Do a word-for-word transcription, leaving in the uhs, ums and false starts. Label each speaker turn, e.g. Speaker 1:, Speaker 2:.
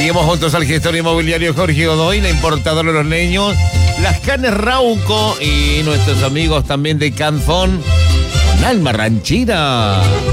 Speaker 1: Seguimos juntos al gestor inmobiliario Jorge Godoy, la importadora de los leños, las Canes Rauco y nuestros amigos también de Canfón, con alma ranchera.